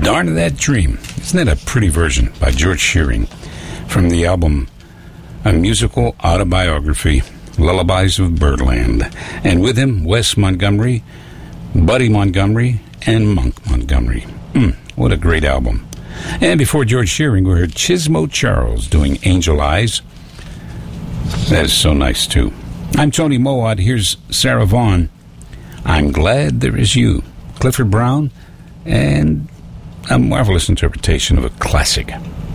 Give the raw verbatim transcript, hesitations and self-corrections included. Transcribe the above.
Darn That Dream. Isn't that a pretty version by George Shearing from the album A Musical Autobiography, Lullabies of Birdland. And with him, Wes Montgomery, Buddy Montgomery, and Monk Montgomery. Mm, what a great album. And before George Shearing, we heard Chismo Charles doing Angel Eyes. That is so nice, too. I'm Tony Mowat. Here's Sarah Vaughan. I'm Glad There Is You. Clifford Brown, and a marvelous interpretation of a classic.